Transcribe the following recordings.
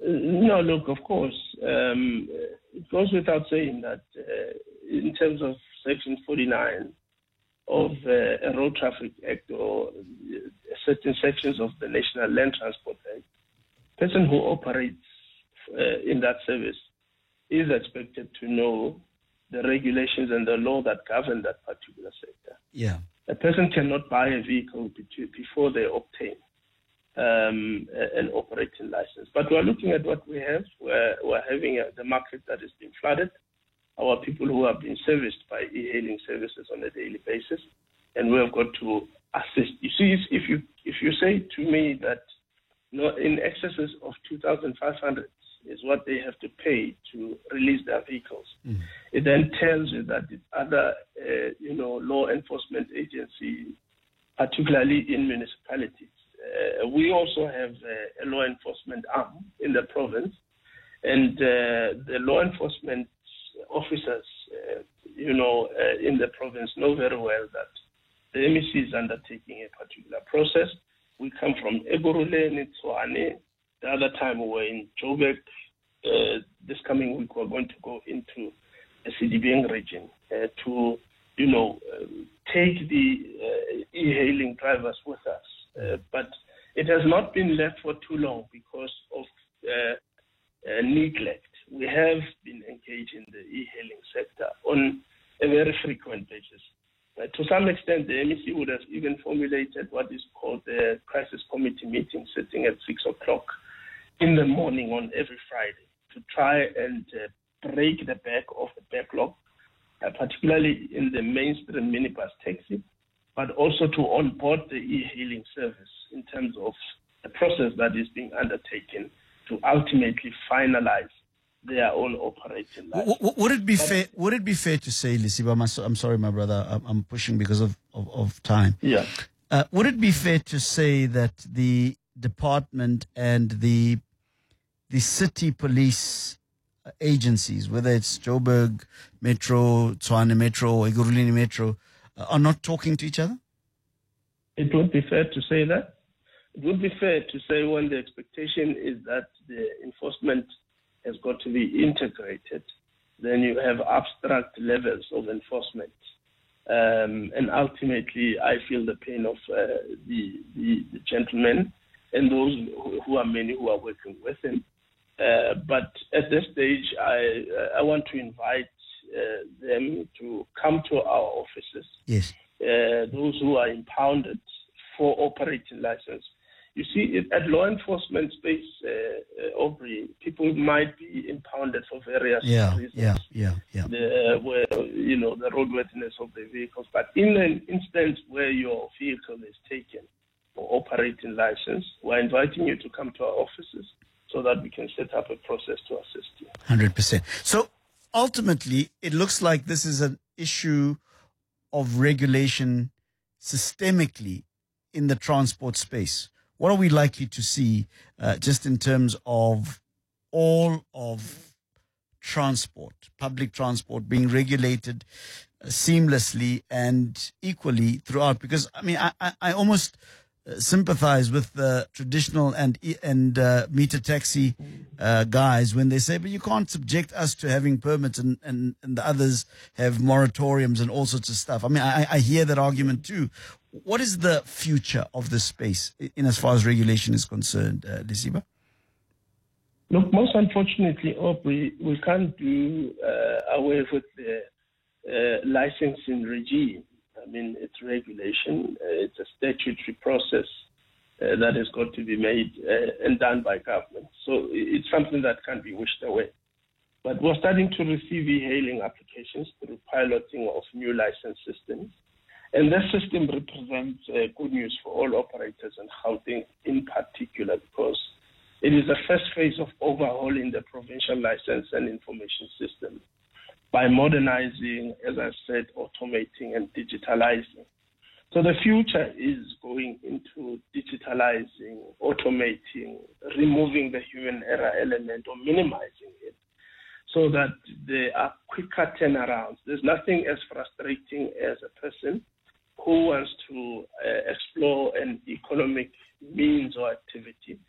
No, look, of course, it goes without saying that in terms of Section 49 of a Road Traffic Act or certain sections of the National Land Transport Act, person who operates in that service is expected to know the regulations and the law that govern that particular sector. Yeah. A person cannot buy a vehicle before they obtain an operating license. But we're looking at what we have. We're having the market that is being flooded, our people who are being serviced by e-hailing services on a daily basis, and we have got to assist. You see, if you say to me that in excesses of 2,500 is what they have to pay to release their vehicles, it then tells you that it's other, law enforcement agencies, particularly in municipalities. We also have a law enforcement arm in the province, and the law enforcement officers, in the province know very well that the MEC is undertaking a particular process. We come from Ekurhuleni, Tshwane. The other time we were in Joburg. This coming week we're going to go into the Sedibeng region to, take the e-hailing drivers with us. But it has not been left for too long because of neglect. We have been engaged in the e-hailing sector on a very frequent basis. To some extent, the MEC would have even formulated what is called the crisis committee meeting, sitting at 6 o'clock in the morning on every Friday to try and break the back of the backlog, particularly in the mainstream minibus taxi, but also to onboard the e-hailing service in terms of the process that is being undertaken to ultimately finalize their own operating license. Would it be fair to say, Lisiba, I'm sorry, my brother, I'm pushing because of time. Yeah. Would it be fair to say that the department and the city police agencies, whether it's Joburg Metro, Tshwane Metro, or Ekurhuleni Metro, are not talking to each other? It would be fair to say that. It would be fair to say when the expectation is that the enforcement has got to be integrated, then you have abstract levels of enforcement. And ultimately, I feel the pain of the gentlemen and those who are many who are working with him. But at this stage, I want to invite them to come to our offices. Yes. Those who are impounded for operating license. You see, at law enforcement space, Aubrey, people might be impounded for various reasons. Yeah. The roadworthiness of the vehicles. But in an instance where your vehicle is taken for operating license, we're inviting you to come to our offices so that we can set up a process to assist you. 100%. So ultimately, it looks like this is an issue of regulation systemically in the transport space. What are we likely to see just in terms of all of transport, public transport being regulated seamlessly and equally throughout? Because, I mean, I almost sympathize with the traditional and meter taxi guys when they say, but you can't subject us to having permits and the others have moratoriums and all sorts of stuff. I mean, I hear that argument too. What is the future of this space in as far as regulation is concerned, Lisiba? Look, most unfortunately, we can't do away with the licensing regime. I mean, it's regulation. It's a statutory process that has got to be made and done by government. So it's something that can't be wished away. But we're starting to receive e-hailing applications through piloting of new license systems. And that system represents good news for all operators and Gauteng in particular, because it is the first phase of overhauling the provincial license and information system by modernizing, as I said, automating and digitalizing. So the future is going into digitalizing, automating, removing the human error element or minimizing it so that there are quicker turnarounds. There's nothing as frustrating as a person who wants to explore an economic means or activity,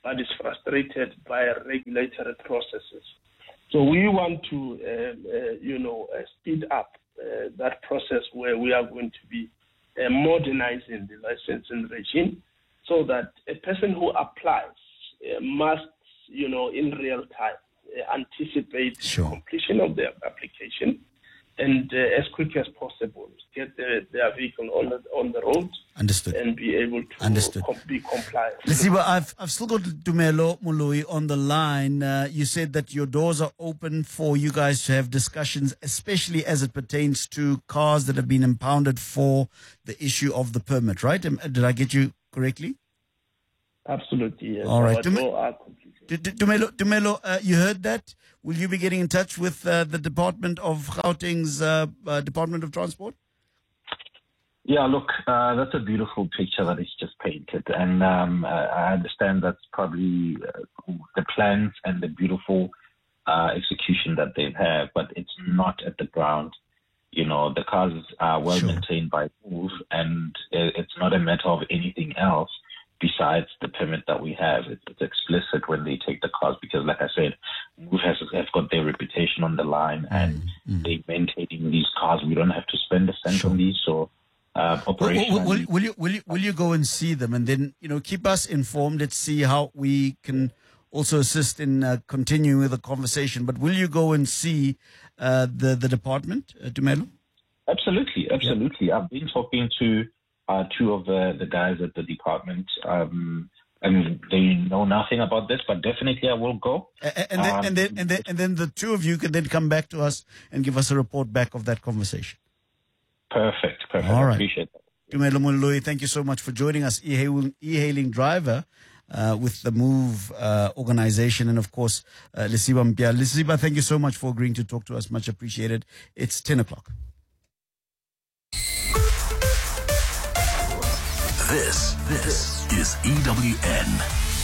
but is frustrated by regulatory processes. So we want to, speed up that process where we are going to be modernizing the licensing regime so that a person who applies must, in real time, anticipate the completion of their application and as quick as possible get their vehicle on the road. Understood. And be able to be compliant. Lesiba, I've still got Tumelo Moloi on the line. You said that your doors are open for you guys to have discussions, especially as it pertains to cars that have been impounded for the issue of the permit, right? Did I get you correctly? Absolutely, yes. All right. Tumelo, you heard that? Will you be getting in touch with the Department of Gauteng's Department of Transport? Yeah, look, that's a beautiful picture that he's just painted. And I understand that's probably the plans and the beautiful execution that they've had, but it's not at the ground. The cars are well maintained by MOVE, and it's not a matter of anything else besides the permit that we have. It's explicit when they take the cars because, like I said, MOVE has got their reputation on the line, and they're maintaining these cars. We don't have to spend a cent on these, so Will you go and see them and then keep us informed? Let's see how we can also assist in continuing with the conversation. But will you go and see the department, Tumelo? Absolutely. Yeah. I've been talking to two of the guys at the department. And they know nothing about this, but definitely I will go. And then the two of you can then come back to us and give us a report back of that conversation. Perfect. All right. I appreciate that. Tumelo Moloi, thank you so much for joining us, e-hailing driver with the MOVE organization, and of course, Lesiba Mpia. Lesiba, thank you so much for agreeing to talk to us. Much appreciated. It's 10 o'clock. This is EWN.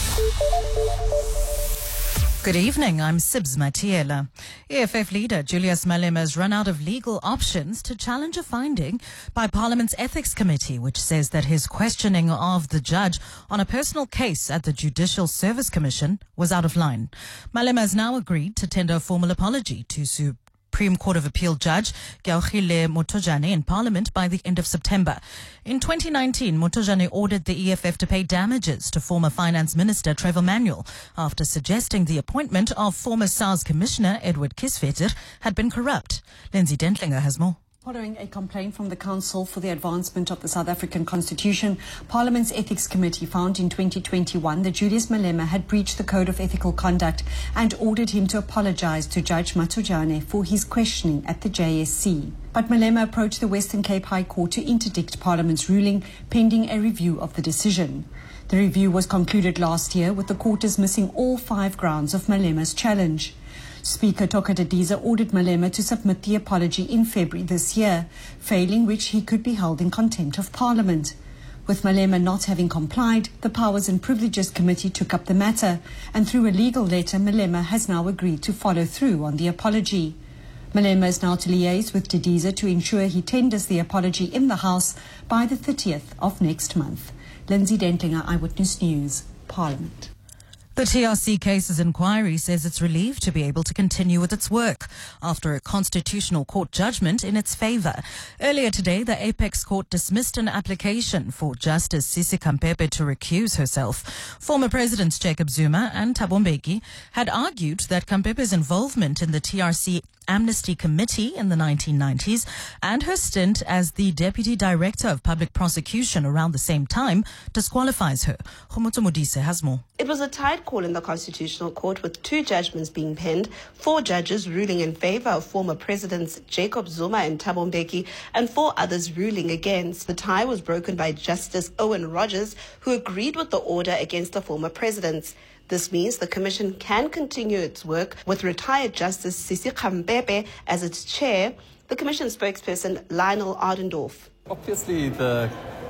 Good evening, I'm Sibs Matiela. EFF leader Julius Malema has run out of legal options to challenge a finding by Parliament's Ethics Committee, which says that his questioning of the judge on a personal case at the Judicial Service Commission was out of line. Malema has now agreed to tender a formal apology to Supreme Court of Appeal Judge Keogile Motojane in Parliament by the end of September. In 2019, Motojane ordered the EFF to pay damages to former Finance Minister Trevor Manuel after suggesting the appointment of former SARS Commissioner Edward Kisvetter had been corrupt. Lindsay Dentlinger has more. Following a complaint from the Council for the Advancement of the South African Constitution, Parliament's Ethics Committee found in 2021 that Julius Malema had breached the Code of Ethical Conduct and ordered him to apologize to Judge Motojane for his questioning at the JSC. But Malema approached the Western Cape High Court to interdict Parliament's ruling pending a review of the decision. The review was concluded last year with the court dismissing all 5 grounds of Malema's challenge. Speaker Toka Didiza ordered Malema to submit the apology in February this year, failing which he could be held in contempt of Parliament. With Malema not having complied, the Powers and Privileges Committee took up the matter, and through a legal letter, Malema has now agreed to follow through on the apology. Malema is now to liaise with Didiza to ensure he tenders the apology in the House by the 30th of next month. Lindsay Dentlinger, Eyewitness News, Parliament. The TRC Cases Inquiry says it's relieved to be able to continue with its work after a Constitutional Court judgment in its favour. Earlier today, the Apex Court dismissed an application for Justice Sisi Khampepe to recuse herself. Former Presidents Jacob Zuma and Thabo Mbeki had argued that Khampepe's involvement in the TRC Amnesty Committee in the 1990s and her stint as the Deputy Director of Public Prosecution around the same time disqualifies her. Khomotso Modise has more. It was a tight call in the Constitutional Court with 2 judgments being penned, 4 judges ruling in favour of former Presidents Jacob Zuma and Thabo Mbeki and 4 others ruling against. The tie was broken by Justice Owen Rogers, who agreed with the order against the former presidents. This means the Commission can continue its work with retired Justice Sisi Khampepe as its chair. The Commission spokesperson Lionel Ardendorf. Obviously, the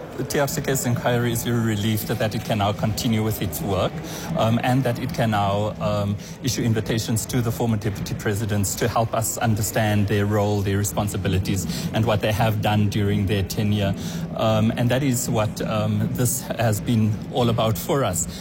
TRC Case Inquiry is very relieved that it can now continue with its work and that it can now issue invitations to the former deputy presidents to help us understand their role, their responsibilities, and what they have done during their tenure. And that is what this has been all about for us.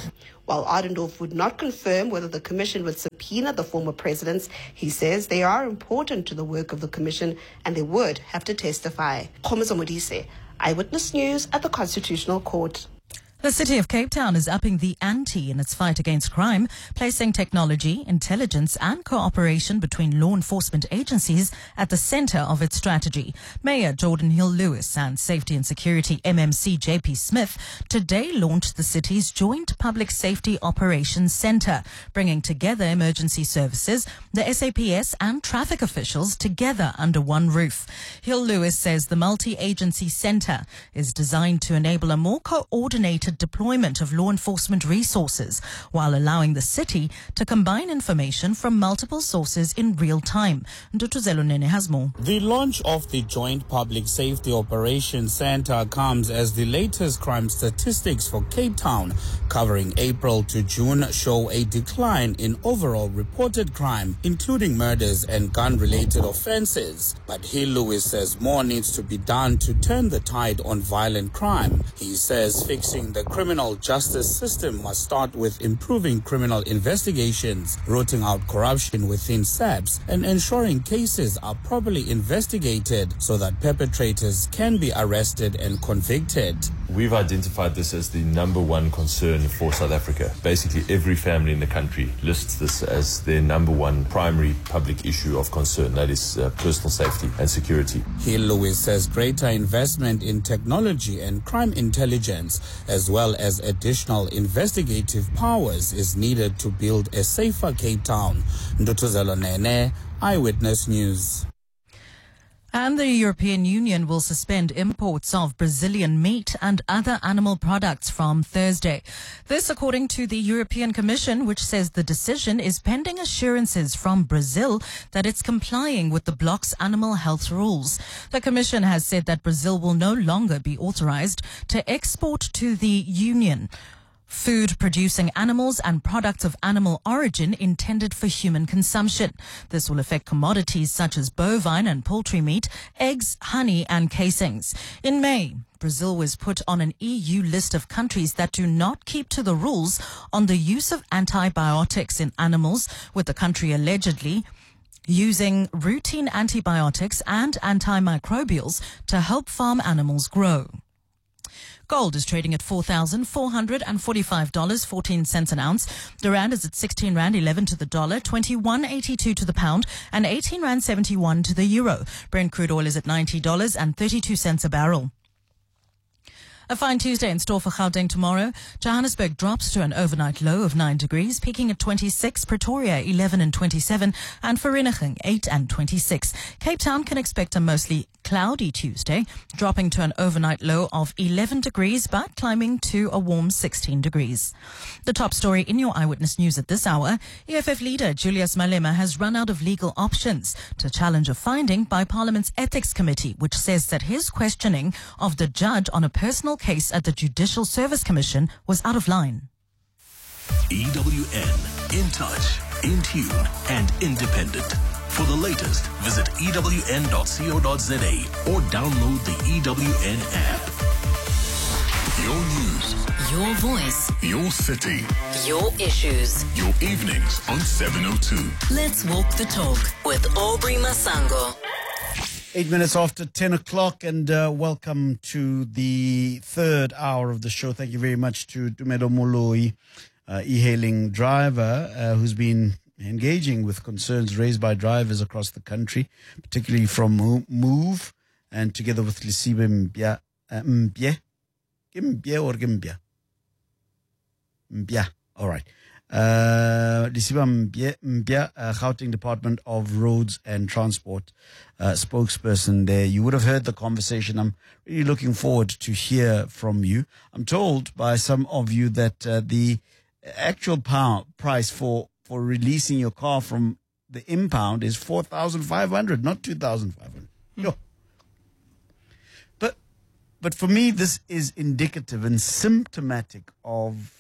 While Adendorf would not confirm whether the commission would subpoena the former presidents, he says they are important to the work of the commission and they would have to testify. Khomiso Modise, Eyewitness News at the Constitutional Court. The city of Cape Town is upping the ante in its fight against crime, placing technology, intelligence and cooperation between law enforcement agencies at the centre of its strategy. Mayor Jordan Hill-Lewis and Safety and Security MMC JP Smith today launched the city's Joint Public Safety Operations Centre, bringing together emergency services, the SAPS and traffic officials together under one roof. Hill-Lewis says the multi-agency centre is designed to enable a more coordinated deployment of law enforcement resources while allowing the city to combine information from multiple sources in real time. Ndutuzelo Nene has more. The launch of the Joint Public Safety Operations Centre comes as the latest crime statistics for Cape Town, covering April to June, show a decline in overall reported crime, including murders and gun-related offences. But Hill-Lewis says more needs to be done to turn the tide on violent crime. He says fixing the criminal justice system must start with improving criminal investigations, rooting out corruption within SAPS, and ensuring cases are properly investigated so that perpetrators can be arrested and convicted. We've identified this as the number one concern for South Africa. Basically, every family in the country lists this as their number one primary public issue of concern, that is personal safety and security. Hill-Lewis says greater investment in technology and crime intelligence, as well as additional investigative powers, is needed to build a safer Cape Town. Ndutuzelo Nene, Eyewitness News. And the European Union will suspend imports of Brazilian meat and other animal products from Thursday. This according to the European Commission, which says the decision is pending assurances from Brazil that it's complying with the bloc's animal health rules. The Commission has said that Brazil will no longer be authorized to export to the Union food producing animals and products of animal origin intended for human consumption. This will affect commodities such as bovine and poultry meat, eggs, honey and casings. In May, Brazil was put on an EU list of countries that do not keep to the rules on the use of antibiotics in animals, with the country allegedly using routine antibiotics and antimicrobials to help farm animals grow. Gold is trading at $4,445.14 an ounce. The rand is at 16 rand 11 to the dollar, 21.82 to the pound, and 18 rand 71 to the euro. Brent crude oil is at $90.32 a barrel. A fine Tuesday in store for Gauteng tomorrow. Johannesburg drops to an overnight low of 9 degrees, peaking at 26, Pretoria 11 and 27, and Vereeniging 8 and 26. Cape Town can expect a mostly cloudy Tuesday, dropping to an overnight low of 11 degrees, but climbing to a warm 16 degrees. The top story in your Eyewitness News at this hour: EFF leader Julius Malema has run out of legal options to challenge a finding by Parliament's Ethics Committee, which says that his questioning of the judge on a personal case at the Judicial Service Commission was out of line. EWN, in touch, in tune, and independent. For the latest, visit ewn.co.za or download the EWN app. Your news, your voice, your city, your issues, your evenings on 702. Let's walk the talk with Aubrey Masango. 8 minutes after 10 o'clock, and welcome to the third hour of the show. Thank you very much to Tumelo Moloi, e-hailing driver, who's been engaging with concerns raised by drivers across the country, particularly from Move, and together with Lisibe Mbya, all right. Lisiba Mbya, Gauteng Department of Roads and Transport spokesperson there. You would have heard the conversation. I'm really looking forward to hear from you. I'm told by some of you that the actual price for releasing your car from the impound is 4,500, not 2,500. No. But for me, this is indicative and symptomatic of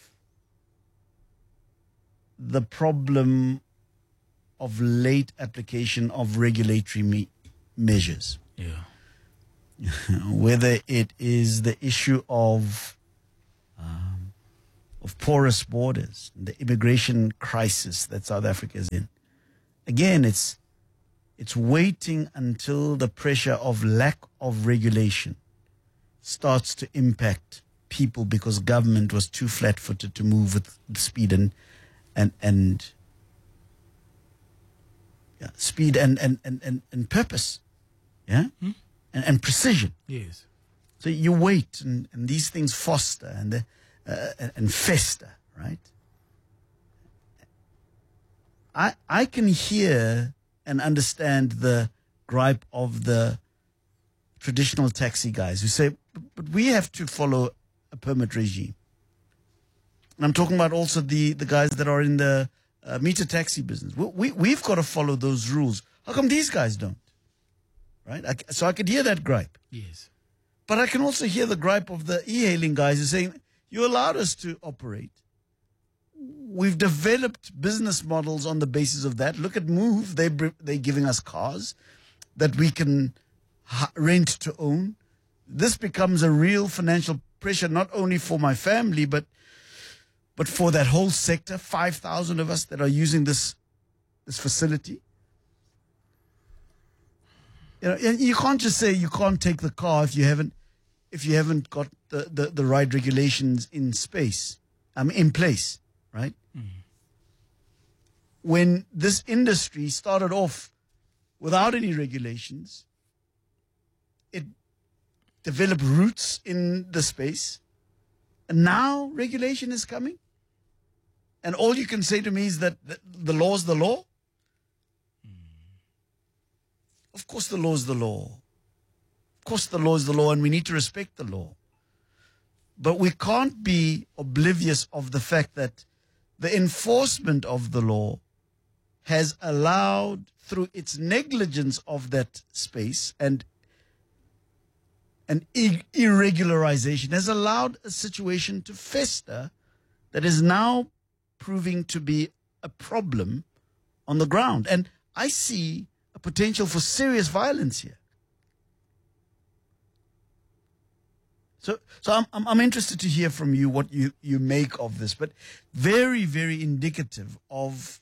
the problem of late application of regulatory measures. Yeah. Whether it is the issue of of porous borders, the immigration crisis that South Africa is in. Again, it's waiting until the pressure of lack of regulation starts to impact people because government was too flat-footed to move with speed and speed and purpose, and precision. Yes. So you wait, and these things foster and fester, right? I can hear and understand the gripe of the traditional taxi guys who say, but we have to follow a permit regime. And I'm talking about also the guys that are in the meter taxi business. We've got to follow those rules. How come these guys don't? Right? So I could hear that gripe. Yes. But I can also hear the gripe of the e-hailing guys who are saying, you allowed us to operate. We've developed business models on the basis of that. Look at Move. They're giving us cars that we can rent to own. This becomes a real financial pressure, not only for my family, but for that whole sector, 5,000 of us that are using this facility. You know, and you can't just say you can't take the car if you haven't got the right regulations in place, right? Mm-hmm. When this industry started off without any regulations, it developed roots in the space, and now regulation is coming. And all you can say to me is that the law is the law. Of course the law is the law. Of course the law is the law, and we need to respect the law. But we can't be oblivious of the fact that the enforcement of the law has allowed, through its negligence of that space and irregularization, has allowed a situation to fester that is now proving to be a problem on the ground. And I see a potential for serious violence here. So I'm interested to hear from you what you make of this, but very, very indicative of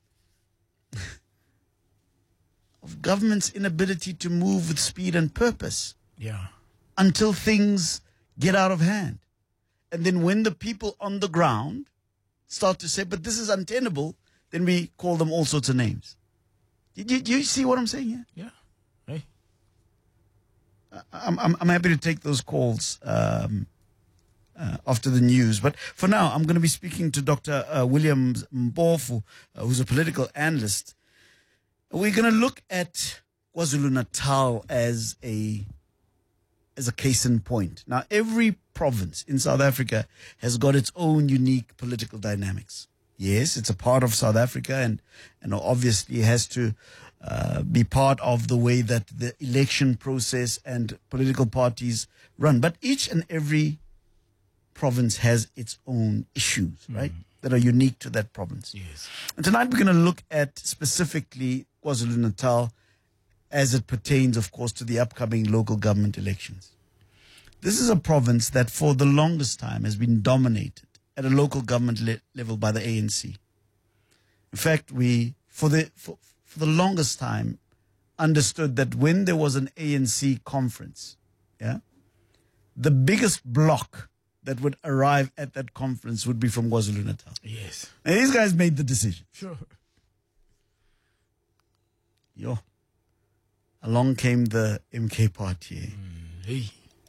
government's inability to move with speed and purpose. Yeah. Until things get out of hand. And then when the people on the ground start to say, but this is untenable, then we call them all sorts of names. Do you see what I'm saying here? Yeah. Hey. I'm happy to take those calls after the news. But for now, I'm going to be speaking to Dr. William Mpofu, who's a political analyst. We're going to look at KwaZulu-Natal as a case in point. Now, every province in South Africa has got its own unique political dynamics. Yes, it's a part of South Africa and obviously has to be part of the way that the election process and political parties run. But each and every province has its own issues, right, that are unique to that province. Yes. And tonight we're going to look at specifically KwaZulu-Natal as it pertains, of course, to the upcoming local government elections. This is a province that for the longest time has been dominated at a local government level by the ANC. In fact, we, for the longest time, understood that when there was an ANC conference, the biggest block that would arrive at that conference would be from KwaZulu-Natal. Yes. And these guys made the decision. Sure. Along came the MK party. Hey.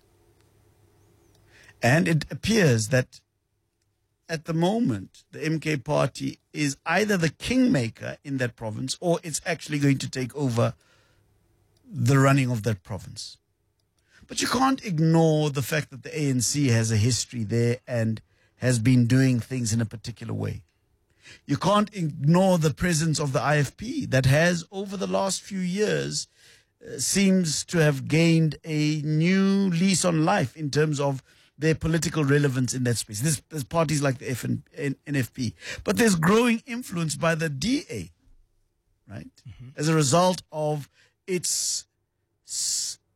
And it appears that at the moment, the MK party is either the kingmaker in that province or it's actually going to take over the running of that province. But you can't ignore the fact that the ANC has a history there and has been doing things in a particular way. You can't ignore the presence of the IFP that has, over the last few years, seems to have gained a new lease on life in terms of their political relevance in that space. There's parties like the NFP. But there's growing influence by the DA, right? Mm-hmm. As a result of its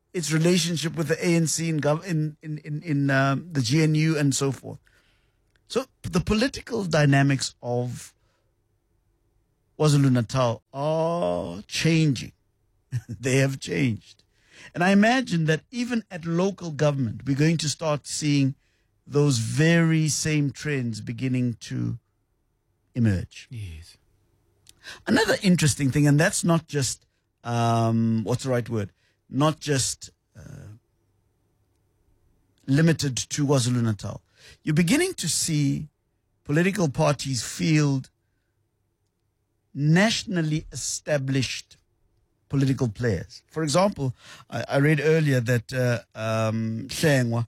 relationship with the ANC in the GNU and so forth. So the political dynamics of KwaZulu-Natal are changing. They have changed. And I imagine that even at local government, we're going to start seeing those very same trends beginning to emerge. Yes. Another interesting thing, and that's not just, what's the right word? Not just limited to KwaZulu-Natal. You're beginning to see political parties field nationally established political players. For example, I read earlier that Hlengwa,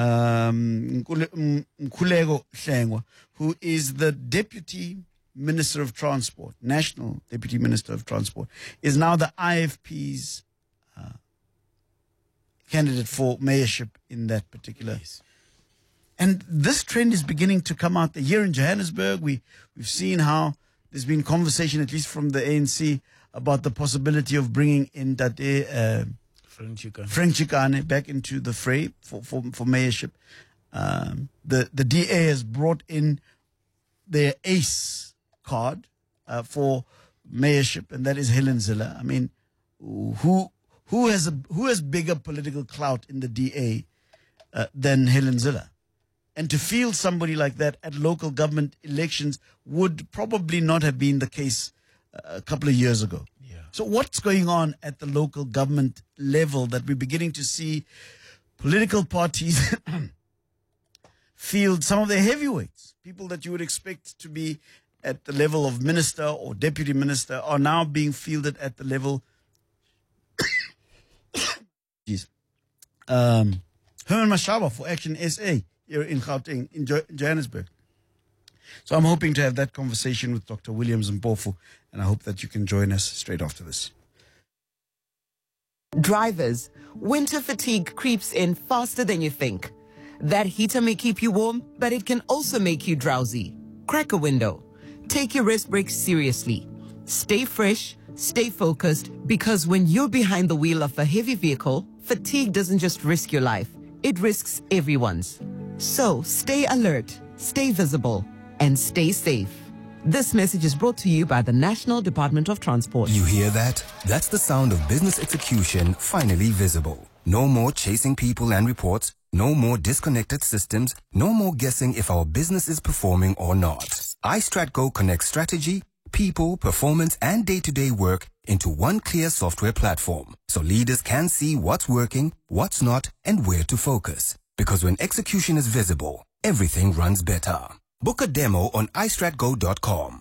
Mkhuleko Hlengwa, who is the Deputy Minister of Transport, National Deputy Minister of Transport, is now the IFP's candidate for mayorship in that particular. Yes. And this trend is beginning to come out. Here in Johannesburg, we've seen how there's been conversation, at least from the ANC, about the possibility of bringing in Frank Chikane back into the fray for mayorship. The DA has brought in their ace card for mayorship, and that is Helen Zille. I mean, who has bigger political clout in the DA than Helen Zille? And to field somebody like that at local government elections would probably not have been the case a couple of years ago. Yeah. So what's going on at the local government level that we're beginning to see political parties field some of their heavyweights, people that you would expect to be at the level of minister or deputy minister are now being fielded at the level Herman Mashaba for Action SA here in Gauteng, in Johannesburg. So I'm hoping to have that conversation with Dr. Williams Mpofu, and I hope that you can join us straight after this. Drivers, winter fatigue creeps in faster than you think. That heater may keep you warm, but it can also make you drowsy. Crack a window. Take your rest breaks seriously. Stay fresh, stay focused, because when you're behind the wheel of a heavy vehicle, fatigue doesn't just risk your life, it risks everyone's. So stay alert, stay visible, and stay safe. This message is brought to you by the National Department of Transport. You hear that? That's the sound of business execution finally visible. No more chasing people and reports, no more disconnected systems, no more guessing if our business is performing or not. iStratGo connects strategy, people, performance, and day-to-day work into one clear software platform, so leaders can see what's working, what's not, and where to focus. Because when execution is visible, everything runs better. Book a demo on istratgo.com.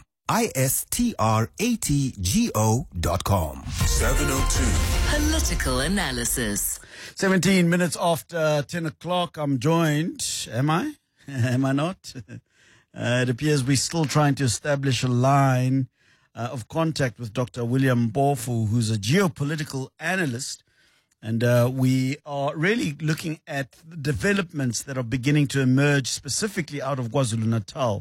istratgo.com. 702. Political analysis. 17 minutes after 10 o'clock, I'm joined. Am I? Am I not? It appears we're still trying to establish a line of contact with Dr. William Mpofu, who's a geopolitical analyst. And we are really looking at the developments that are beginning to emerge specifically out of KwaZulu-Natal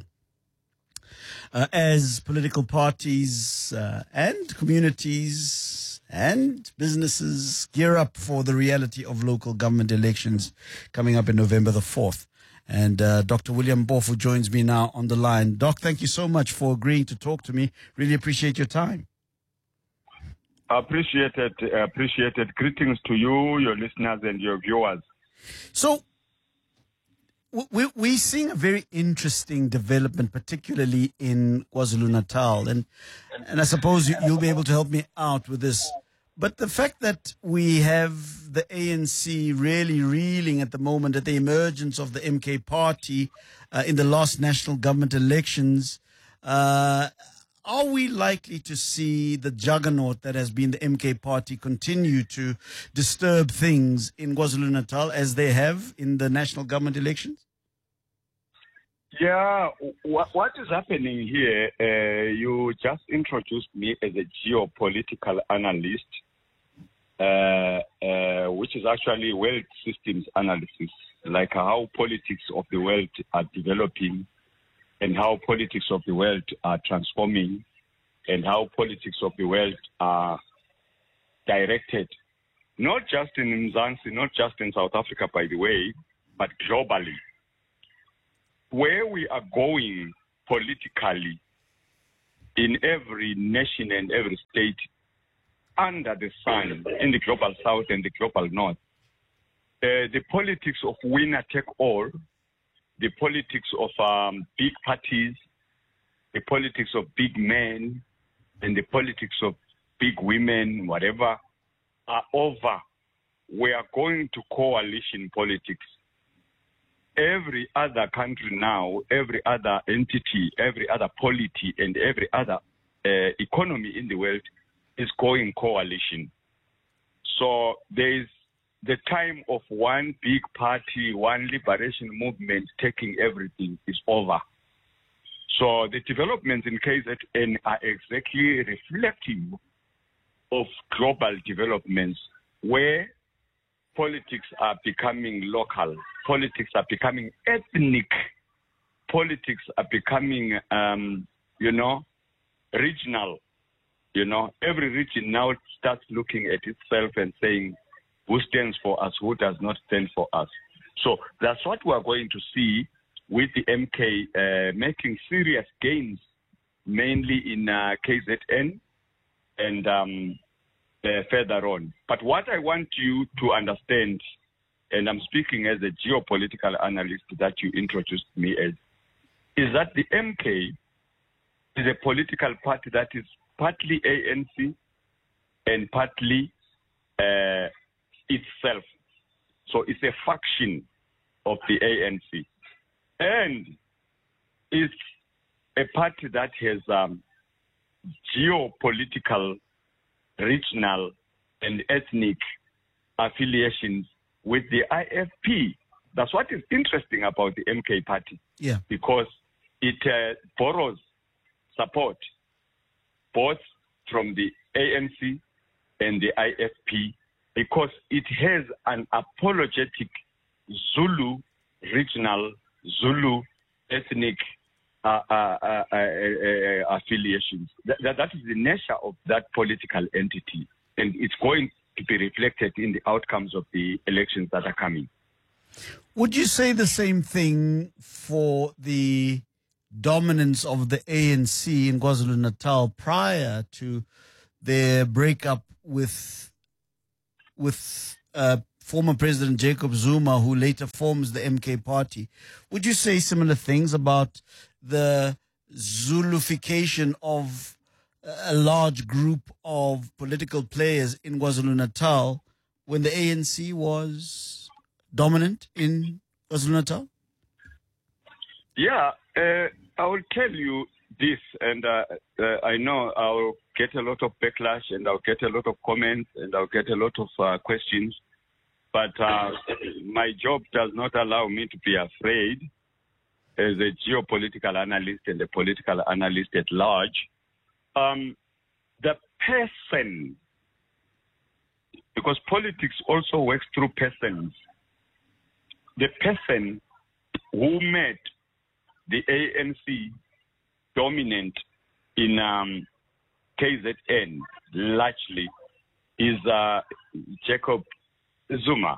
as political parties and communities and businesses gear up for the reality of local government elections coming up in November the 4th. And Dr. William Mpofu joins me now on the line. Doc, thank you so much for agreeing to talk to me. Really appreciate your time. Appreciated. Greetings to you, your listeners, and your viewers. So, we're seeing a very interesting development, particularly in KwaZulu-Natal, and I suppose you'll be able to help me out with this. But the fact that we have the ANC really reeling at the moment at the emergence of the MK party in the last national government elections, are we likely to see the juggernaut that has been the MK party continue to disturb things in KwaZulu-Natal as they have in the national government elections? Yeah, what is happening here, you just introduced me as a geopolitical analyst, which is actually world systems analysis, like how politics of the world are developing and how politics of the world are transforming and how politics of the world are directed, not just in Mzansi, not just in South Africa, by the way, but globally. where we are going politically in every nation and every state under the sun, in the global south and the global north, the politics of winner take all, the politics of big parties, the politics of big men, and the politics of big women, whatever, are over. We are going to coalition politics. Every other country now, every other entity, every other polity, and every other economy in the world is going coalition. So there is the time of one big party, one liberation movement taking everything is over. So the developments in KZN are exactly reflective of global developments where politics are becoming local, politics are becoming ethnic, politics are becoming, regional. Every region now starts looking at itself and saying, who stands for us, who does not stand for us. So that's what we are going to see with the MK making serious gains, mainly in KZN and further on. But what I want you to understand, and I'm speaking as a geopolitical analyst that you introduced me as, is that the MK is a political party that is partly ANC and partly itself. So it's a faction of the ANC. And it's a party that has geopolitical, regional, and ethnic affiliations with the IFP. That's what is interesting about the MK party. Yeah. Because it borrows support both from the ANC and the IFP, because it has an apologetic Zulu regional, Zulu ethnic affiliations. That is the nature of that political entity, and it's going to be reflected in the outcomes of the elections that are coming. Would you say the same thing for the dominance of the ANC in KwaZulu-Natal prior to their breakup with former President Jacob Zuma, who later forms the MK party? Would you say similar things about the Zulufication of a large group of political players in KwaZulu-Natal when the ANC was dominant in KwaZulu-Natal? Yeah, I will tell you this, and I know I'll get a lot of backlash, and I'll get a lot of comments, and I'll get a lot of questions. But my job does not allow me to be afraid as a geopolitical analyst and a political analyst at large. The person, because politics also works through persons, the person who made the ANC dominant in KZN largely is Jacob Zuma,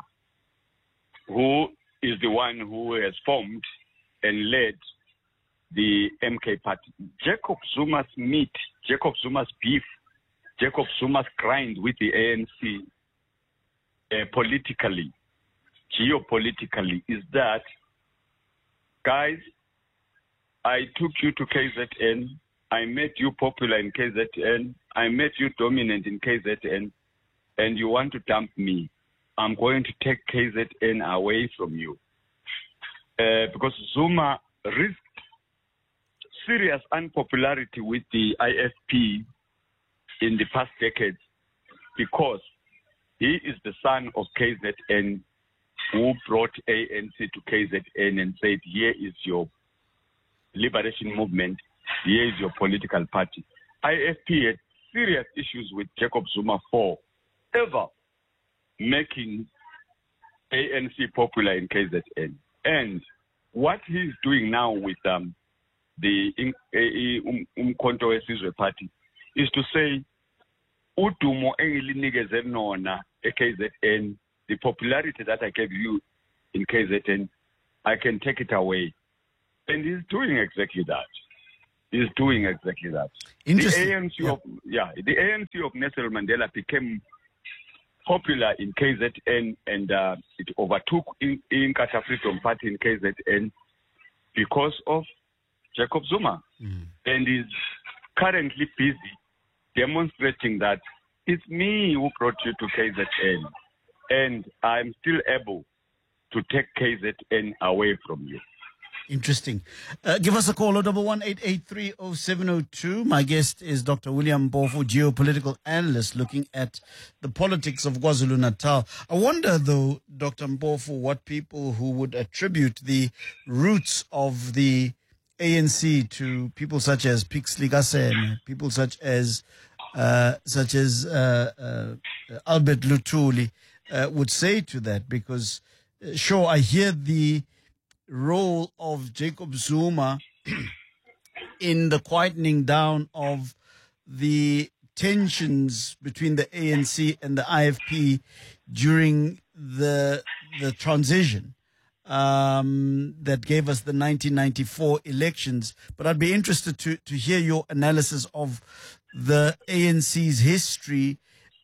who is the one who has formed and led the MK party. Jacob Zuma's meat, Jacob Zuma's beef, Jacob Zuma's grind with the ANC politically, geopolitically, is that, guys, I took you to KZN, I made you popular in KZN, I made you dominant in KZN, and you want to dump me. I'm going to take KZN away from you. Because Zuma risked serious unpopularity with the IFP in the past decades because he is the son of KZN who brought ANC to KZN and said, here is your liberation movement, here is your political party. IFP had serious issues with Jacob Zuma for ever making ANC popular in KZN. And what he's doing now with the Umkhonto weSizwe party is to say, udumo engilinike nona eKZN, the popularity that I gave you in KZN, I can take it away. And he's doing exactly that. He's doing exactly that. Interesting. The ANC of Nelson Mandela became popular in KZN, and it overtook Inkatha Freedom Party in KZN because of Jacob Zuma. And is currently busy demonstrating that it's me who brought you to KZN, and I'm still able to take KZN away from you. Interesting. Give us a call, 011-883-0702. My guest is Dr. William Mpofu, geopolitical analyst looking at the politics of KwaZulu-Natal. I wonder, though, Dr. Mpofu, what people who would attribute the roots of the ANC to people such as Pixley Kaseme, people such as Albert Luthuli would say to that, because sure, I hear the role of Jacob Zuma in the quietening down of the tensions between the ANC and the IFP during the transition that gave us the 1994 elections. But I'd be interested to hear your analysis of the ANC's history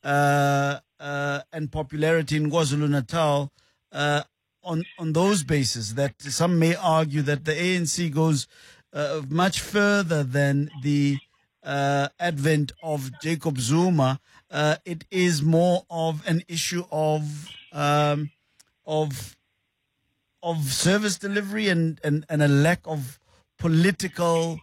and popularity in KwaZulu-Natal on those bases, that some may argue that the ANC goes much further than the advent of Jacob Zuma. It is more of an issue of service delivery and a lack of political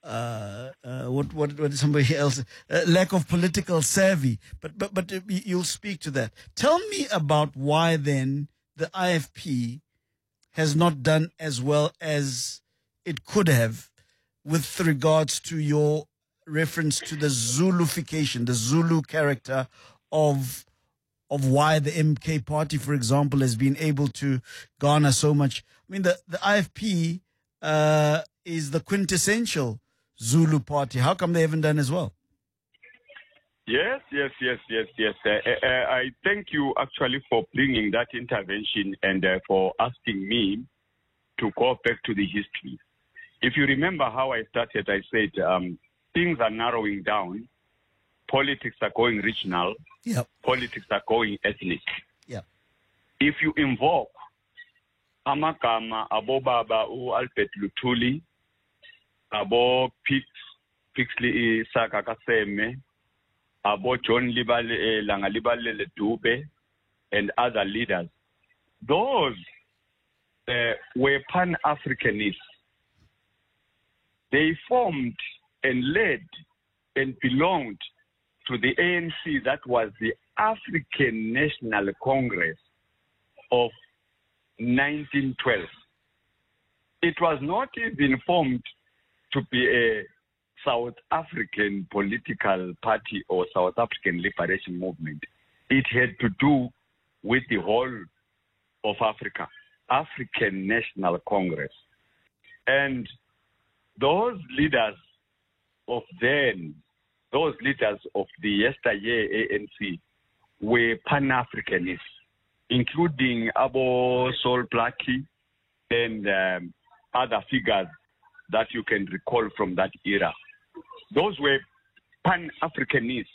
what somebody else lack of political savvy. But you'll speak to that. Tell me about why then the IFP has not done as well as it could have with regards to your reference to the Zulufication, the Zulu character of why the MK party, for example, has been able to garner so much. I mean, the IFP is the quintessential Zulu party. How come they haven't done as well? Yes. I thank you actually for bringing that intervention and for asking me to go back to the history. If you remember how I started, I said things are narrowing down. Politics are going regional. Yep. Politics are going ethnic. Yep. If you invoke amagama abo baba Albert Luthuli, abo Pixley Saka Kaseme, abo John Langalibale Dube, and other leaders, those were Pan-Africanists. They formed and led and belonged to the ANC, that was the African National Congress of 1912. It was not even formed to be a South African political party or South African liberation movement. It had to do with the whole of Africa, African National Congress. And those leaders of then, those leaders of the yesteryear ANC were Pan-Africanists, including Abo Sol Blackie and other figures that you can recall from that era. Those were Pan-Africanists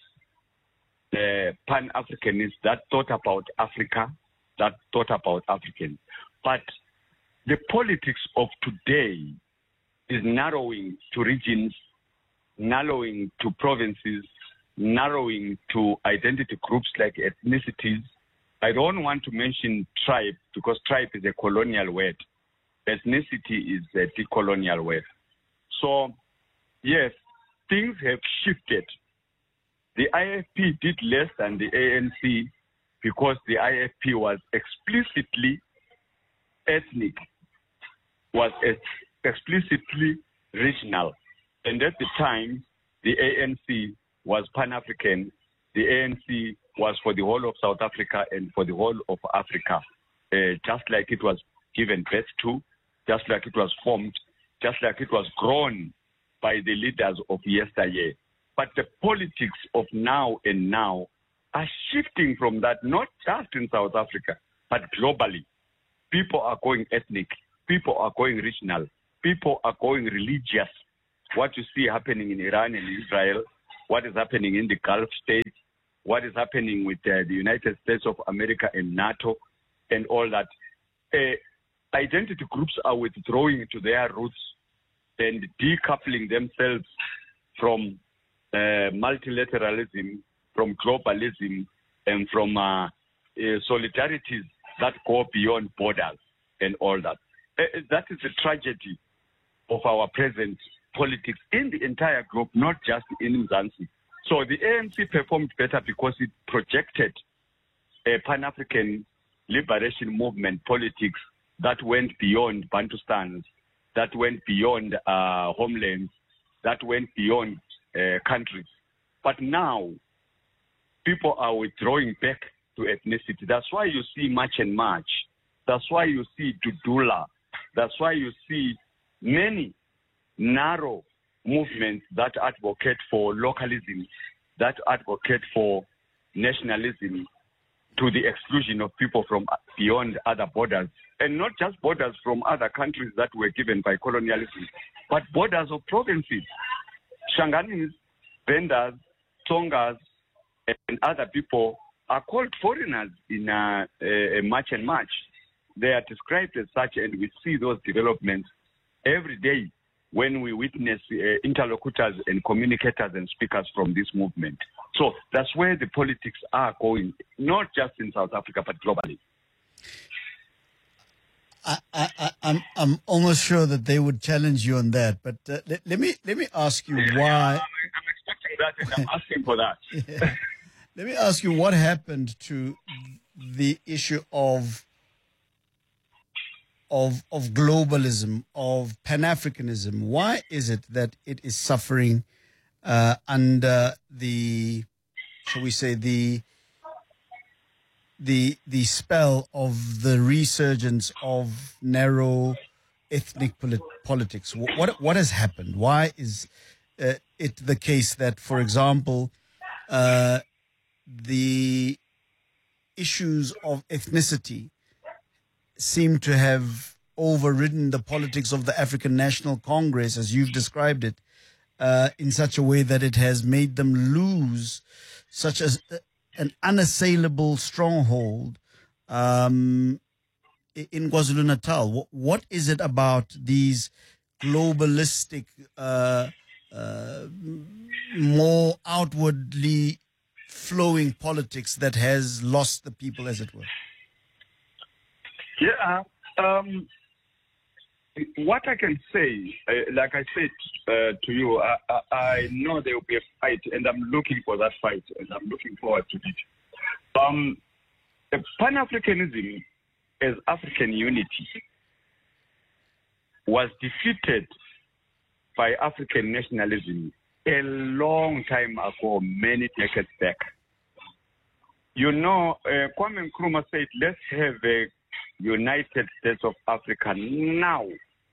that thought about Africa, that thought about Africans. But the politics of today is narrowing to regions, narrowing to provinces, narrowing to identity groups like ethnicities. I don't want to mention tribe because tribe is a colonial word. Ethnicity is a decolonial word. So, yes, things have shifted. The IFP did less than the ANC because the IFP was explicitly ethnic, was explicitly regional. And at the time, the ANC was Pan-African. The ANC was for the whole of South Africa and for the whole of Africa, just like it was given birth to, just like it was formed, just like it was grown by the leaders of yesteryear. But the politics of now and now are shifting from that, not just in South Africa, but globally. People are going ethnic. People are going regional. people are going religious. What you see happening in Iran and Israel, what is happening in the Gulf states, what is happening with the United States of America and NATO and all that. Identity groups are withdrawing to their roots and decoupling themselves from multilateralism, from globalism, and from solidarities that go beyond borders and all that. That is the tragedy of our present politics in the entire group, not just in Mzansi. So the ANC performed better because it projected a Pan-African liberation movement politics that went beyond Bantustans, that went beyond homelands, that went beyond countries. But now, people are withdrawing back to ethnicity. That's why you see March and March. That's why you see Dudula. That's why you see many narrow movements that advocate for localism, that advocate for nationalism to the exclusion of people from beyond other borders. And not just borders from other countries that were given by colonialism, but borders of provinces. Shanganese, Bendas, Tongas, and other people are called foreigners in March and March. They are described as such, and we see those developments every day when we witness interlocutors and communicators and speakers from this movement. So that's where the politics are going, not just in South Africa, but globally. I'm almost sure that they would challenge you on that, but let me ask you why. I'm expecting that, and I'm asking for that. Yeah. Let me ask you what happened to the issue of globalism, of Pan-Africanism. Why is it that it is suffering under the, shall we say, the spell of the resurgence of narrow ethnic politics? What has happened? Why is it the case that, for example, the issues of ethnicity seem to have overridden the politics of the African National Congress, as you've described it, in such a way that it has made them lose such as an unassailable stronghold in KwaZulu-Natal. What is it about these globalistic, more outwardly flowing politics that has lost the people, as it were? Yeah. What I can say, like I said to you, I know there will be a fight, and I'm looking for that fight, and I'm looking forward to it. Pan-Africanism as African unity was defeated by African nationalism a long time ago, many decades back. You know, Kwame Nkrumah said, let's have a United States of Africa now.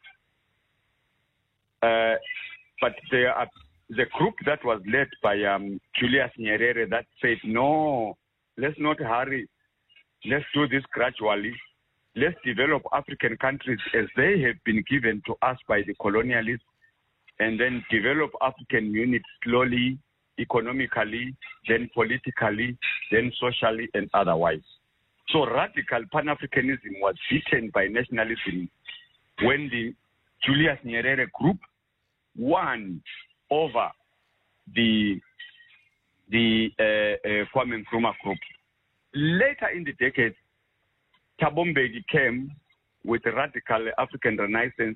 But the group that was led by Julius Nyerere that said, no, let's not hurry. Let's do this gradually. Let's develop African countries as they have been given to us by the colonialists, and then develop African units slowly, economically, then politically, then socially, and otherwise. So radical Pan-Africanism was beaten by nationalism when the Julius Nyerere group won over the Kwame Nkrumah group. Later in the decade, Thabo Mbeki came with a radical African Renaissance.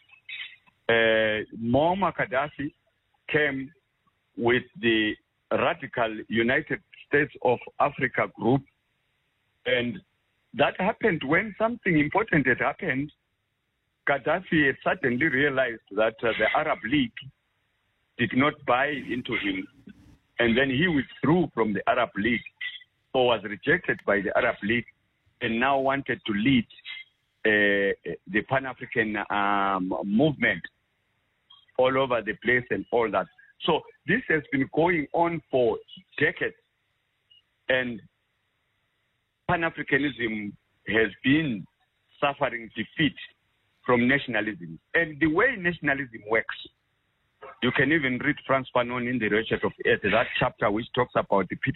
Muammar Gaddafi came with the radical United States of Africa group. And that happened when something important had happened. Gaddafi had suddenly realized that the Arab League did not buy into him. And then he withdrew from the Arab League, or was rejected by the Arab League, and now wanted to lead the Pan-African movement all over the place and all that. So this has been going on for decades. And Pan-Africanism has been suffering defeat from nationalism. And the way nationalism works, you can even read Frantz Fanon in The Ratchet of Earth, that chapter which talks about the